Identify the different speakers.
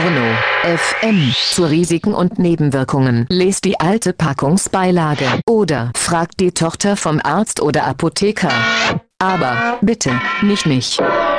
Speaker 1: Porno FM zu Risiken und Nebenwirkungen. Lest die alte Packungsbeilage oder fragt die Tochter vom Arzt oder Apotheker. Aber bitte nicht mich.